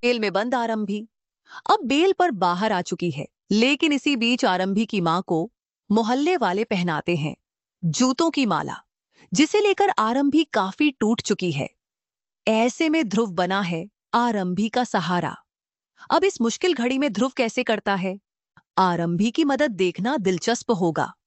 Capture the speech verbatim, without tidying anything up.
Bell में बंद आरंभी अब बेल पर बाहर आ चुकी है, लेकिन इसी बीच आरंभी की मां को मोहल्ले वाले पहनाते हैं जूतों की माला, जिसे लेकर आरंभी काफी टूट चुकी है। ऐसे में ध्रुव बना है आरंभी का सहारा। अब इस मुश्किल घड़ी में ध्रुव कैसे करता है, आरंभी की मदद देखना दिलचस्प होगा।